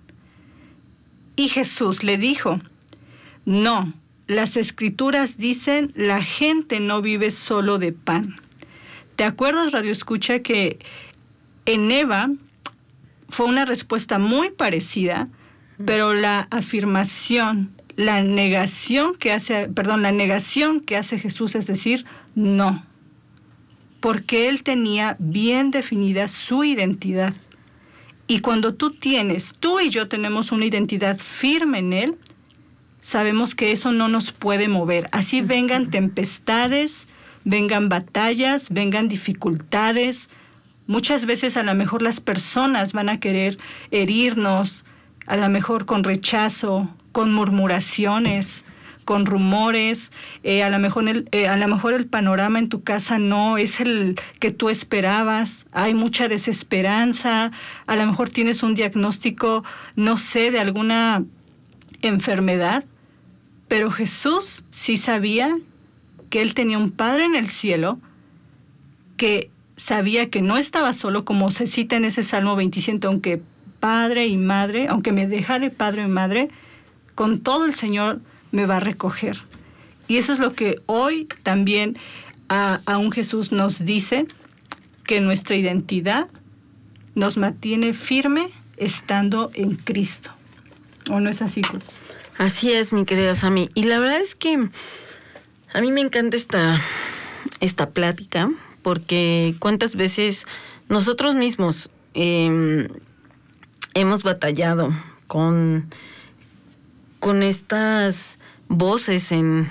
Y Jesús le dijo, no, las Escrituras dicen, la gente no vive solo de pan. ¿Te acuerdas, Radio Escucha, que en Eva fue una respuesta muy parecida, pero la afirmación, la negación que hace, perdón, la negación que hace Jesús es decir, no, porque él tenía bien definida su identidad. Y cuando tú tienes, tú y yo tenemos una identidad firme en Él, sabemos que eso no nos puede mover. Así vengan tempestades, vengan batallas, vengan dificultades. Muchas veces a lo mejor las personas van a querer herirnos, a lo mejor con rechazo, con murmuraciones, con rumores, eh, a lo mejor el, eh, a lo mejor el panorama en tu casa no es el que tú esperabas, hay mucha desesperanza, a lo mejor tienes un diagnóstico, no sé, de alguna enfermedad, pero Jesús sí sabía que él tenía un Padre en el cielo, que sabía que no estaba solo, como se cita en ese Salmo veintisiete, aunque padre y madre, aunque me dejare padre y madre, con todo el Señor me va a recoger. Y eso es lo que hoy también a, a un Jesús nos dice, que nuestra identidad nos mantiene firme estando en Cristo. ¿O no es así? Así es, mi querida Sami. Y la verdad es que a mí me encanta esta, esta plática, porque cuántas veces nosotros mismos eh, hemos batallado con... con estas voces en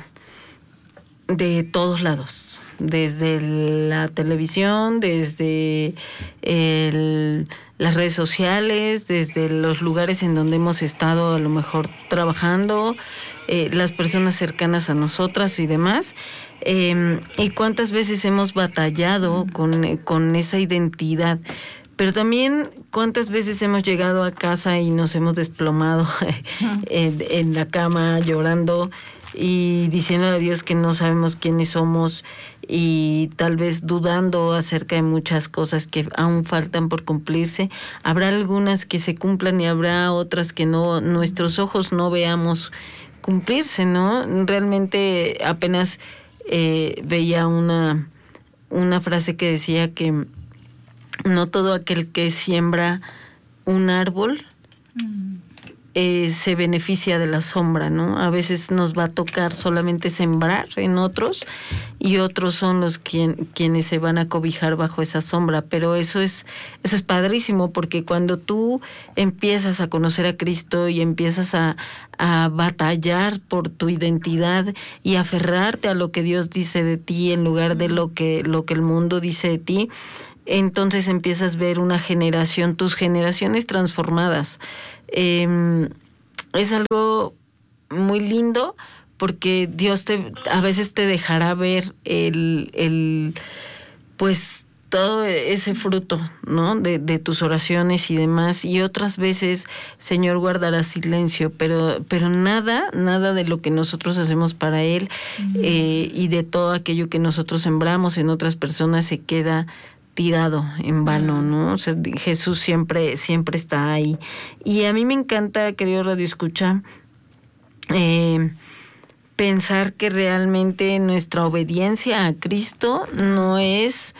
de todos lados, desde la televisión, desde el, las redes sociales, desde los lugares en donde hemos estado a lo mejor trabajando, eh, las personas cercanas a nosotras y demás, eh, y cuántas veces hemos batallado con, con esa identidad. Pero también cuántas veces hemos llegado a casa y nos hemos desplomado en, en la cama llorando y diciendo a Dios que no sabemos quiénes somos y tal vez dudando acerca de muchas cosas que aún faltan por cumplirse. Habrá algunas que se cumplan y habrá otras que no, nuestros ojos no veamos cumplirse, ¿no? Realmente apenas eh, veía una, una frase que decía que no todo aquel que siembra un árbol mm. eh, se beneficia de la sombra, ¿no? A veces nos va a tocar solamente sembrar en otros y otros son los quien, quienes se van a cobijar bajo esa sombra, pero eso es, eso es padrísimo, porque cuando tú empiezas a conocer a Cristo y empiezas a, a batallar por tu identidad y aferrarte a lo que Dios dice de ti en lugar de lo que, lo que el mundo dice de ti, entonces empiezas a ver una generación, tus generaciones transformadas. Eh, es algo muy lindo porque Dios te a veces te dejará ver el, el pues todo ese fruto, ¿no? De, de tus oraciones y demás, y otras veces, Señor, guardará silencio, pero, pero nada, nada de lo que nosotros hacemos para Él, uh-huh. eh, y de todo aquello que nosotros sembramos en otras personas se queda tirado en vano, ¿no? O sea, Jesús siempre, siempre está ahí. Y a mí me encanta, querido Radio Escucha, eh, pensar que realmente nuestra obediencia a Cristo no es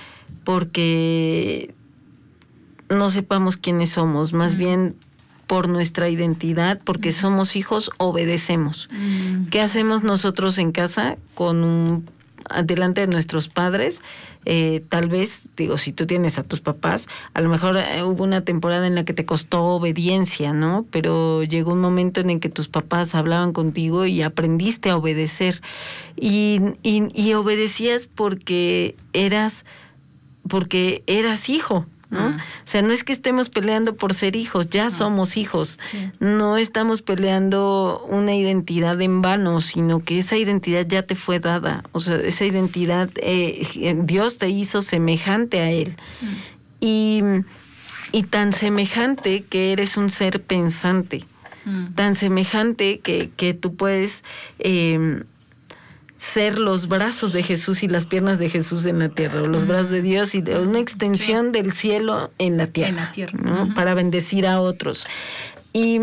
porque no sepamos quiénes somos, más mm. bien por nuestra identidad, porque mm. somos hijos, obedecemos. Mm. ¿Qué hacemos nosotros en casa con un delante de nuestros padres? Eh, tal vez, digo, si tú tienes a tus papás, a lo mejor eh, hubo una temporada en la que te costó obediencia, ¿no? Pero llegó un momento en el que tus papás hablaban contigo y aprendiste a obedecer. Y, y, y obedecías porque eras, porque eras hijo, ¿no? Ah. O sea, no es que estemos peleando por ser hijos, ya ah. somos hijos. Sí. No estamos peleando una identidad en vano, sino que esa identidad ya te fue dada. O sea, esa identidad, eh, Dios te hizo semejante a Él. Mm. Y, y tan semejante que eres un ser pensante. Mm. Tan semejante que, que tú puedes Eh, ser los brazos de Jesús y las piernas de Jesús en la tierra, o los mm. brazos de Dios y de una extensión sí. del cielo en la tierra, en la tierra. ¿no? Uh-huh. Para bendecir a otros. Y,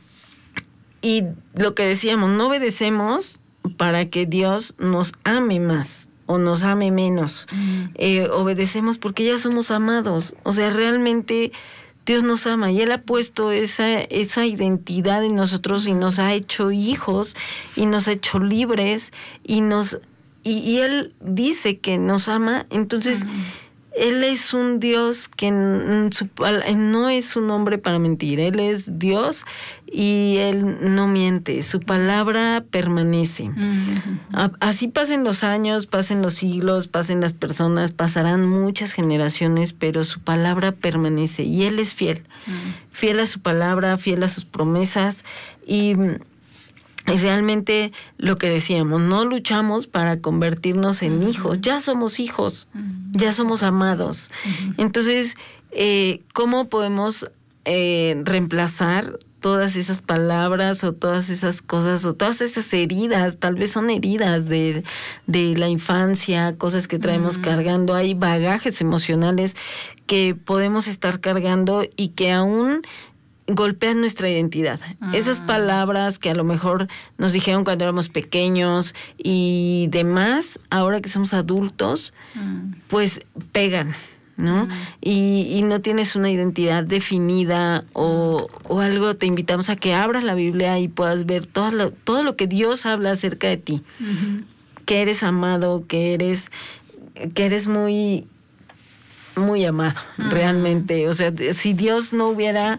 y lo que decíamos, no obedecemos para que Dios nos ame más o nos ame menos. Mm. Eh, obedecemos porque ya somos amados. O sea, realmente Dios nos ama y Él ha puesto esa, esa identidad en nosotros y nos ha hecho hijos y nos ha hecho libres y nos y, y Él dice que nos ama. Entonces uh-huh. Él es un Dios que en su, no es un hombre para mentir. Él es Dios y Él no miente. Su palabra permanece. Uh-huh. Así pasen los años, pasen los siglos, pasen las personas, pasarán muchas generaciones, pero su palabra permanece y Él es fiel. Uh-huh. Fiel a su palabra, fiel a sus promesas y... Y realmente lo que decíamos, no luchamos para convertirnos en uh-huh. hijos, ya somos hijos, uh-huh. ya somos amados. Uh-huh. Entonces, eh, ¿cómo podemos eh, reemplazar todas esas palabras o todas esas cosas o todas esas heridas? Tal vez son heridas de, de la infancia, cosas que traemos uh-huh. cargando. Hay bagajes emocionales que podemos estar cargando y que aún golpean nuestra identidad. Ah. Esas palabras que a lo mejor nos dijeron cuando éramos pequeños y demás, ahora que somos adultos, ah. pues pegan, ¿no? Ah. Y, y no tienes una identidad definida o, o algo. Te invitamos a que abras la Biblia y puedas ver todo lo, todo lo que Dios habla acerca de ti. Uh-huh. Que eres amado, que eres, que eres muy, muy amado, uh-huh. realmente. O sea, si Dios no hubiera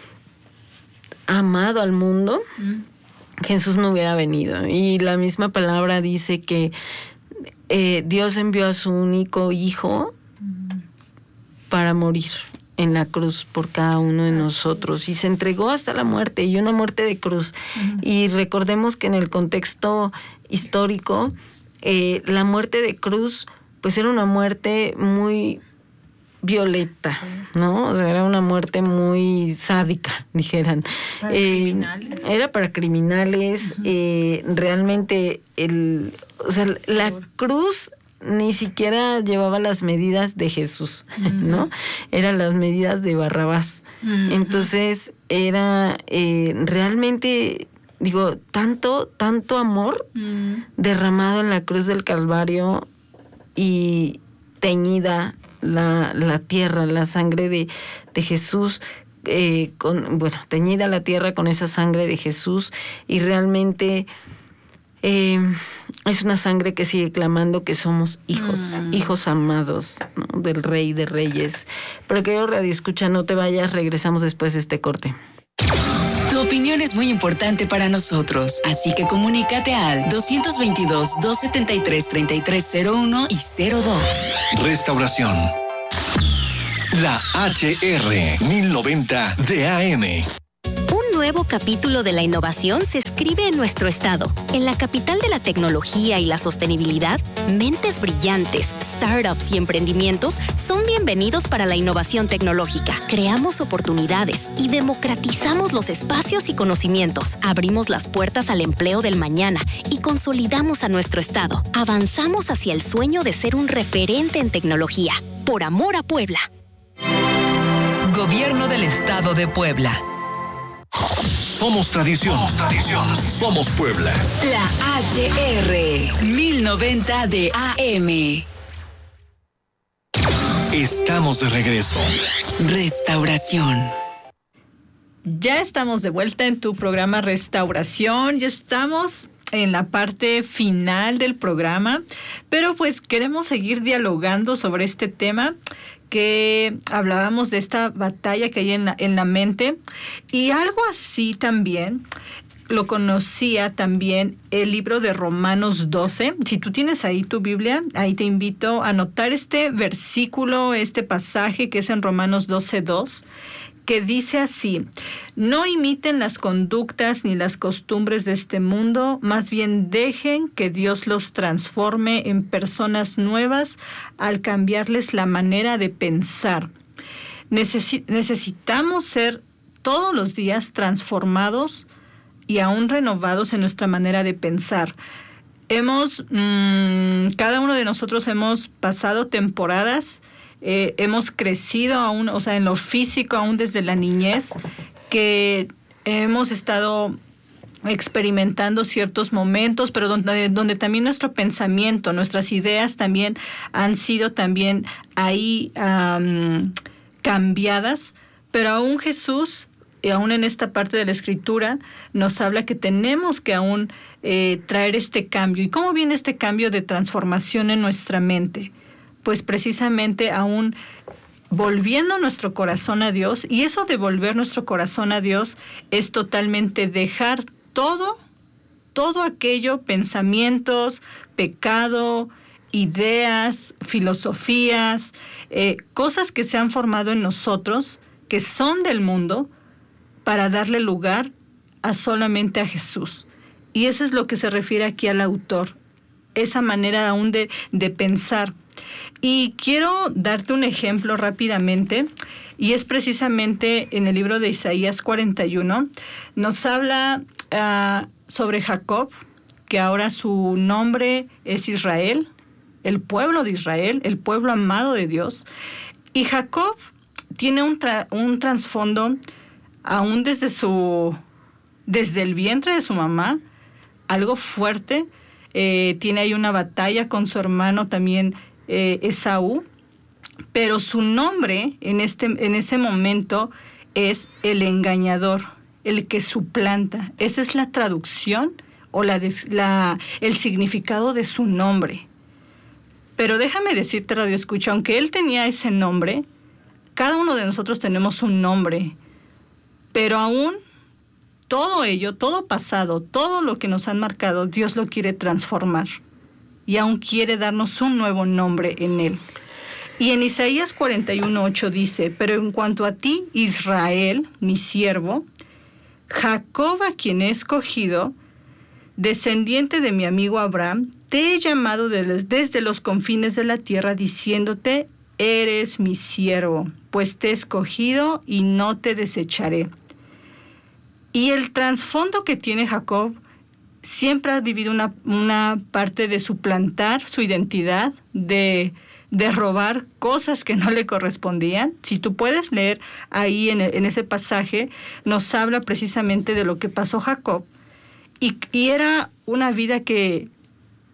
amado al mundo, mm. Jesús no hubiera venido. Y la misma palabra dice que eh, Dios envió a su único hijo mm. para morir en la cruz por cada uno de nosotros y se entregó hasta la muerte, y una muerte de cruz. Mm. Y recordemos que en el contexto histórico eh, la muerte de cruz pues era una muerte muy violenta, ¿no? O sea, era una muerte muy sádica, dijeran. Para eh, criminales. Era para criminales. Uh-huh. eh, realmente, el, o sea, la cruz ni siquiera llevaba las medidas de Jesús, uh-huh. ¿no? Eran las medidas de Barrabás. Uh-huh. Entonces, era eh, realmente, digo, tanto, tanto amor uh-huh. derramado en la cruz del Calvario y teñida La, la tierra, la sangre de, de Jesús, eh, con, bueno, teñida la tierra con esa sangre de Jesús, y realmente eh, es una sangre que sigue clamando que somos hijos, mm. hijos amados, ¿no?, del Rey de Reyes. Pero querido Radio Escucha, no te vayas, regresamos después de este corte. Tu opinión es muy importante para nosotros, así que comunícate al dos veintidós, dos setenta y tres, treinta y tres cero uno y cero dos. Restauración. La H R mil noventa de A M. Un nuevo capítulo de la innovación se escribe en nuestro estado. En la capital de la tecnología y la sostenibilidad, mentes brillantes, startups y emprendimientos son bienvenidos para la innovación tecnológica. Creamos oportunidades y democratizamos los espacios y conocimientos. Abrimos las puertas al empleo del mañana y consolidamos a nuestro estado. Avanzamos hacia el sueño de ser un referente en tecnología. Por amor a Puebla. Gobierno del Estado de Puebla. Somos tradición. Somos tradición. Somos Puebla. La H R mil noventa de A M. Estamos de regreso. Restauración. Ya estamos de vuelta en tu programa Restauración. Ya estamos en la parte final del programa, pero pues queremos seguir dialogando sobre este tema que hablábamos de esta batalla que hay en la, en la mente, y algo así también lo conocía también el libro de Romanos doce. Si tú tienes ahí tu Biblia, ahí te invito a anotar este versículo, este pasaje que es en Romanos doce dos, que dice así: no imiten las conductas ni las costumbres de este mundo, más bien dejen que Dios los transforme en personas nuevas al cambiarles la manera de pensar. Necesi- necesitamos ser todos los días transformados y aún renovados en nuestra manera de pensar. Hemos, mmm, cada uno de nosotros hemos pasado temporadas, Eh, hemos crecido aún, o sea, en lo físico, aún desde la niñez, que hemos estado experimentando ciertos momentos, pero donde, donde también nuestro pensamiento, nuestras ideas también han sido también ahí um, cambiadas, pero aún Jesús, y aún en esta parte de la Escritura, nos habla que tenemos que aún eh, traer este cambio. ¿Y cómo viene este cambio de transformación en nuestra mente? Pues precisamente aún volviendo nuestro corazón a Dios, y eso de volver nuestro corazón a Dios es totalmente dejar todo, todo aquello, pensamientos, pecado, ideas, filosofías, eh, cosas que se han formado en nosotros, que son del mundo, para darle lugar a solamente a Jesús. Y eso es lo que se refiere aquí al autor, esa manera aún de, de pensar. Y quiero darte un ejemplo rápidamente, y es precisamente en el libro de Isaías cuarenta y uno. Nos habla uh, sobre Jacob, que ahora su nombre es Israel, el pueblo de Israel, el pueblo amado de Dios. Y Jacob tiene un, tra- un trasfondo aún desde su, desde el vientre de su mamá, algo fuerte. Eh, tiene ahí una batalla con su hermano también, Eh, Esaú, pero su nombre en este en ese momento es el engañador, el que suplanta. Esa es la traducción o la, de, la el significado de su nombre. Pero déjame decirte, Radio Escucha, aunque él tenía ese nombre, cada uno de nosotros tenemos un nombre, pero aún todo ello, todo pasado, todo lo que nos han marcado, Dios lo quiere transformar. Y aún quiere darnos un nuevo nombre en él. Y en Isaías cuarenta y uno ocho dice: pero en cuanto a ti, Israel, mi siervo, Jacob, a quien he escogido, descendiente de mi amigo Abraham, te he llamado desde los confines de la tierra, diciéndote: eres mi siervo, pues te he escogido y no te desecharé. Y el trasfondo que tiene Jacob, siempre ha vivido una, una parte de suplantar su identidad, de, de robar cosas que no le correspondían. Si tú puedes leer ahí en, en ese pasaje, nos habla precisamente de lo que pasó Jacob. Y, y era una vida que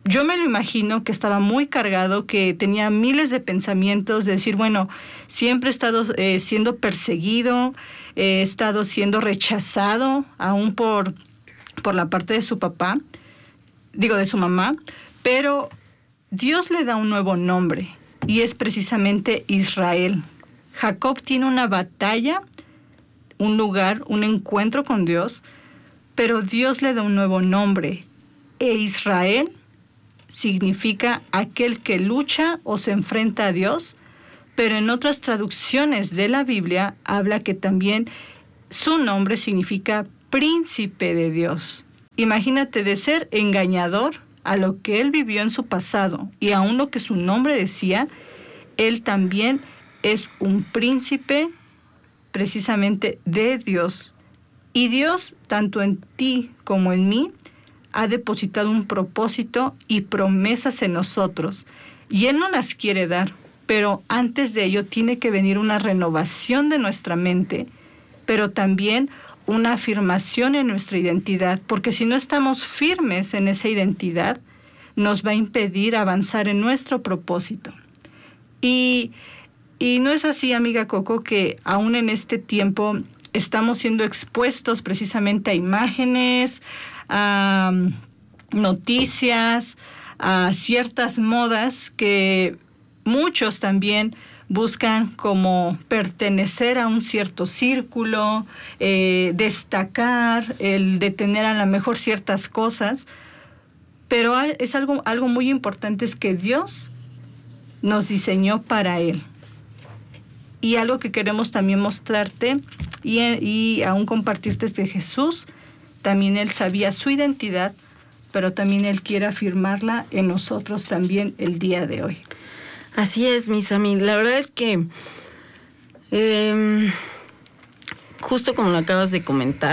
yo me lo imagino que estaba muy cargado, que tenía miles de pensamientos, de decir, bueno, siempre he estado eh, siendo perseguido, he estado siendo rechazado, aún por, por la parte de su papá, digo, de su mamá, pero Dios le da un nuevo nombre, y es precisamente Israel. Jacob tiene una batalla, un lugar, un encuentro con Dios, pero Dios le da un nuevo nombre, e Israel significa aquel que lucha o se enfrenta a Dios, pero en otras traducciones de la Biblia habla que también su nombre significa príncipe de Dios. Imagínate, de ser engañador a lo que él vivió en su pasado y aún lo que su nombre decía, él también es un príncipe precisamente de Dios. Y Dios, tanto en ti como en mí, ha depositado un propósito y promesas en nosotros. Y Él no las quiere dar, pero antes de ello tiene que venir una renovación de nuestra mente, pero también una afirmación en nuestra identidad, porque si no estamos firmes en esa identidad, nos va a impedir avanzar en nuestro propósito. Y, y no es así, amiga Coco, que aún en este tiempo estamos siendo expuestos precisamente a imágenes, a noticias, a ciertas modas que muchos también buscan como pertenecer a un cierto círculo, eh, destacar, el de tener a lo mejor ciertas cosas, pero es algo, algo muy importante, es que Dios nos diseñó para Él. Y algo que queremos también mostrarte y, y aún compartirte es de Jesús. También Él sabía su identidad, pero también Él quiere afirmarla en nosotros también el día de hoy. Así es, mis amigos. La verdad es que, eh, justo como lo acabas de comentar,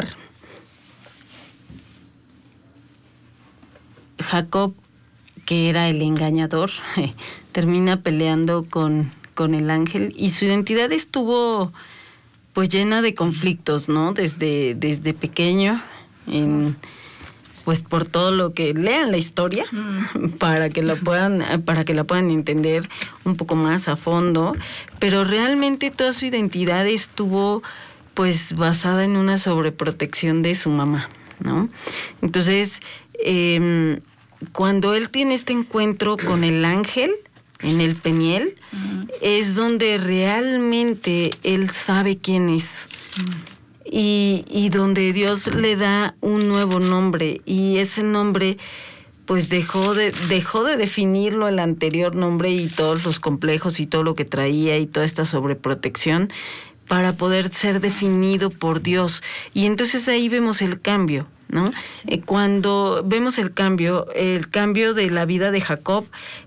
Jacob, que era el engañador, eh, termina peleando con, con el ángel, y su identidad estuvo pues llena de conflictos, ¿no? Desde, desde pequeño, en, pues por todo lo que lean la historia, mm. para que lo puedan, para que la puedan entender un poco más a fondo, pero realmente toda su identidad estuvo pues basada en una sobreprotección de su mamá, ¿no? Entonces, eh, cuando él tiene este encuentro con el ángel en el Peniel, uh-huh. es donde realmente él sabe quién es. Uh-huh. Y, y donde Dios le da un nuevo nombre, y ese nombre pues dejó de, dejó de definirlo el anterior nombre y todos los complejos y todo lo que traía y toda esta sobreprotección, para poder ser definido por Dios. Y entonces ahí vemos el cambio, ¿no? Sí. Eh, cuando vemos el cambio, el cambio de la vida de Jacob,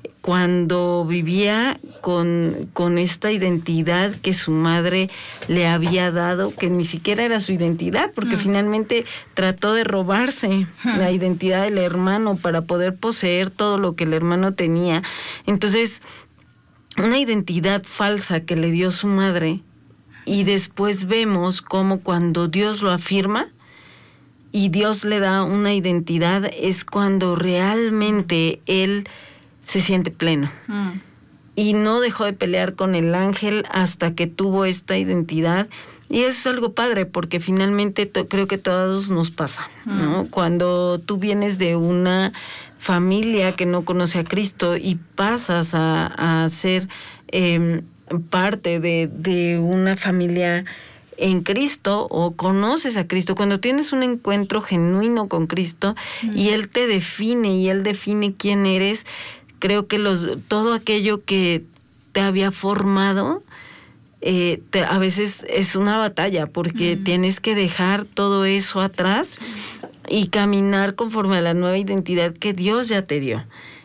cuando vivía con, con esta identidad que su madre le había dado, que ni siquiera era su identidad, porque mm. finalmente trató de robarse mm. la identidad del hermano para poder poseer todo lo que el hermano tenía. Entonces, una identidad falsa que le dio su madre, y después vemos cómo cuando Dios lo afirma y Dios le da una identidad, es cuando realmente él se siente pleno. Mm. Y no dejó de pelear con el ángel hasta que tuvo esta identidad. Y eso es algo padre, porque finalmente to- creo que a todos nos pasa, ¿no? Mm. Cuando tú vienes de una familia que no conoce a Cristo y pasas a, a ser eh, parte de, de una familia en Cristo, o conoces a Cristo, cuando tienes un encuentro genuino con Cristo, mm. y Él te define y Él define quién eres, creo que los todo aquello que te había formado, eh, te, a veces es una batalla, porque mm. tienes que dejar todo eso atrás y caminar conforme a la nueva identidad que Dios ya te dio.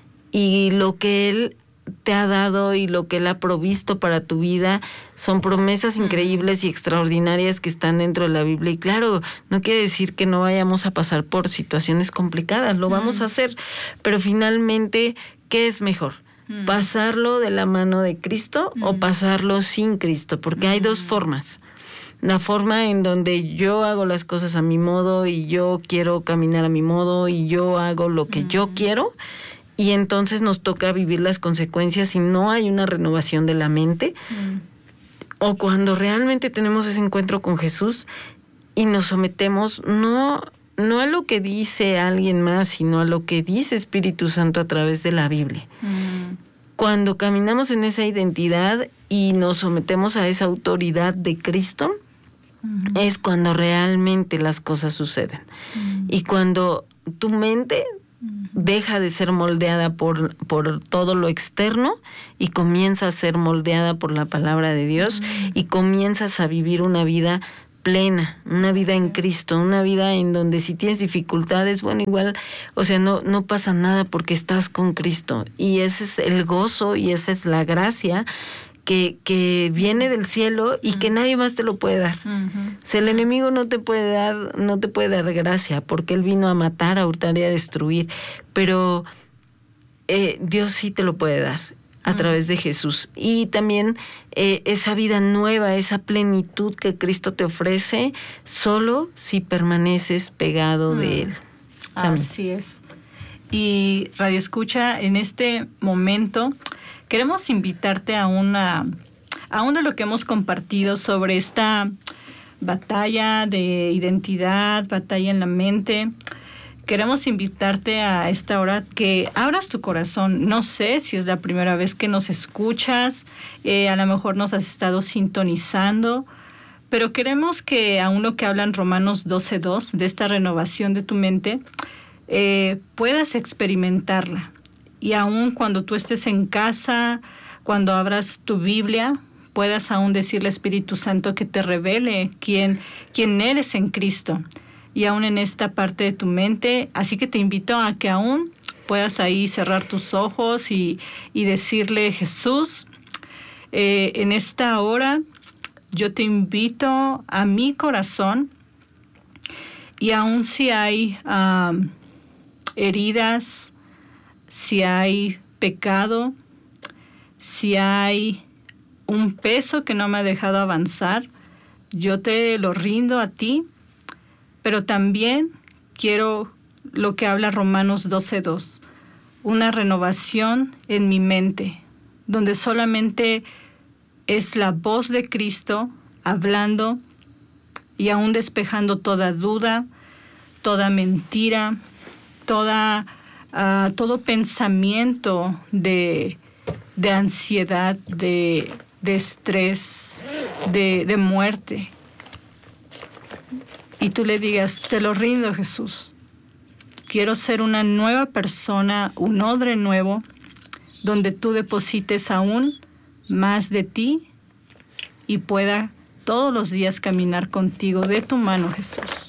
Y lo que Él te ha dado y lo que Él ha provisto para tu vida son promesas increíbles y extraordinarias que están dentro de la Biblia. Y claro, no quiere decir que no vayamos a pasar por situaciones complicadas, lo vamos a hacer, pero finalmente, ¿qué es mejor? Mm. ¿Pasarlo de la mano de Cristo mm. o pasarlo sin Cristo? Porque mm. hay dos formas. La forma en donde yo hago las cosas a mi modo y yo quiero caminar a mi modo y yo hago lo que mm. yo quiero, y entonces nos toca vivir las consecuencias si no hay una renovación de la mente, mm. o cuando realmente tenemos ese encuentro con Jesús y nos sometemos no, no a lo que dice alguien más, sino a lo que dice Espíritu Santo a través de la Biblia. Mm. Cuando caminamos en esa identidad y nos sometemos a esa autoridad de Cristo, uh-huh. es cuando realmente las cosas suceden. Uh-huh. Y cuando tu mente uh-huh. deja de ser moldeada por, por todo lo externo y comienza a ser moldeada por la palabra de Dios, uh-huh. y comienzas a vivir una vida plena, una vida en Cristo, una vida en donde si tienes dificultades, bueno, igual, o sea, no, no pasa nada porque estás con Cristo. Y ese es el gozo y esa es la gracia que, que viene del cielo y uh-huh. que nadie más te lo puede dar. Uh-huh. O sea, el enemigo no te puede dar, no te puede dar gracia porque él vino a matar, a hurtar y a destruir. Pero eh, Dios sí te lo puede dar a uh-huh. través de Jesús. Y también eh, esa vida nueva, esa plenitud que Cristo te ofrece, solo si permaneces pegado uh-huh. de Él. También. Así es. Y Radio Escucha, en este momento queremos invitarte a una, a uno de lo que hemos compartido sobre esta batalla de identidad, batalla en la mente. Queremos invitarte a esta hora que abras tu corazón. No sé si es la primera vez que nos escuchas, eh, a lo mejor nos has estado sintonizando, pero queremos que aún lo que hablan Romanos doce dos, de esta renovación de tu mente, eh, puedas experimentarla. Y aún cuando tú estés en casa, cuando abras tu Biblia, puedas aún decirle al Espíritu Santo que te revele quién, quién eres en Cristo. Y aún en esta parte de tu mente, así que te invito a que aún puedas ahí cerrar tus ojos y, y decirle, Jesús, eh, en esta hora yo te invito a mi corazón, y aún si hay um, heridas, si hay pecado, si hay un peso que no me ha dejado avanzar, yo te lo rindo a ti. Pero también quiero lo que habla Romanos doce dos, una renovación en mi mente, donde solamente es la voz de Cristo hablando y aún despejando toda duda, toda mentira, toda, uh, todo pensamiento de, de ansiedad, de, de estrés, de, de muerte. Y tú le digas, te lo rindo, Jesús. Quiero ser una nueva persona, un odre nuevo, donde tú deposites aún más de ti y pueda todos los días caminar contigo de tu mano, Jesús.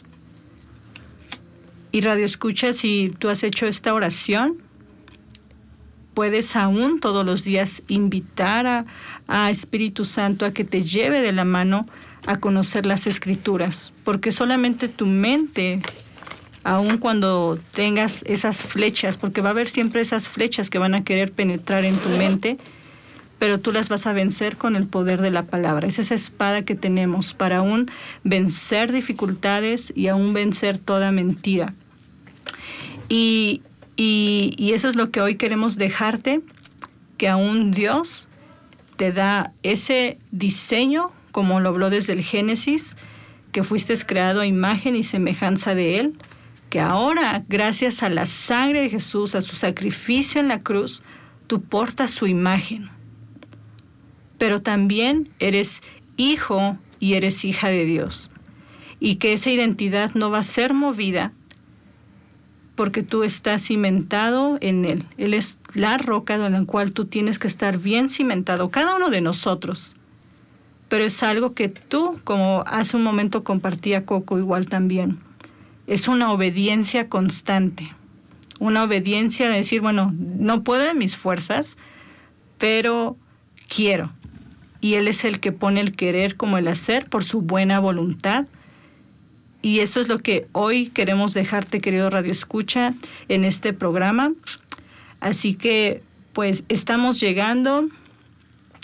Y Radio Escucha, si tú has hecho esta oración, puedes aún todos los días invitar a, a Espíritu Santo a que te lleve de la mano a conocer las Escrituras, porque solamente tu mente, aun cuando tengas esas flechas, porque va a haber siempre esas flechas que van a querer penetrar en tu mente, pero tú las vas a vencer con el poder de la palabra. Es esa espada que tenemos para aún vencer dificultades y aún vencer toda mentira. Y, y, y eso es lo que hoy queremos dejarte, que aún Dios te da ese diseño, como lo habló desde el Génesis, que fuiste creado a imagen y semejanza de Él, que ahora, gracias a la sangre de Jesús, a su sacrificio en la cruz, tú portas su imagen. Pero también eres hijo y eres hija de Dios. Y que esa identidad no va a ser movida porque tú estás cimentado en Él. Él es la roca en la cual tú tienes que estar bien cimentado, cada uno de nosotros. Pero es algo que tú, como hace un momento compartía Coco igual también, es una obediencia constante. Una obediencia de decir, bueno, no puedo de mis fuerzas, pero quiero. Y Él es el que pone el querer como el hacer por su buena voluntad. Y eso es lo que hoy queremos dejarte, querido Radio Escucha, en este programa. Así que, pues, estamos llegando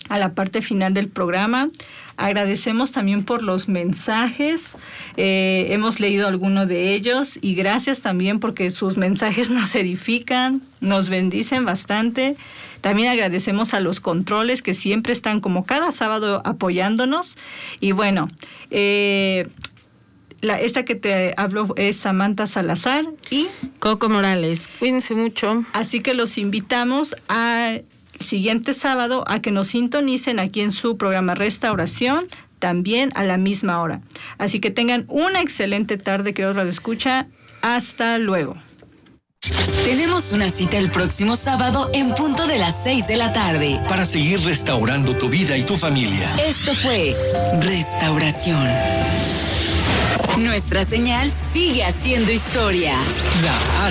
a la parte final del programa. Agradecemos también por los mensajes, eh, hemos leído algunos de ellos y gracias también porque sus mensajes nos edifican, nos bendicen bastante. También agradecemos a los controles que siempre están como cada sábado apoyándonos. Y bueno, eh, la, esta que te hablo es Samantha Salazar y Coco Morales. Cuídense mucho. Así que los invitamos a siguiente sábado a que nos sintonicen aquí en su programa Restauración, también a la misma hora. Así que tengan una excelente tarde, queridos radioescucha. Hasta luego. Tenemos una cita el próximo sábado en punto de las seis de la tarde. Para seguir restaurando tu vida y tu familia. Esto fue Restauración. Nuestra señal sigue haciendo historia. La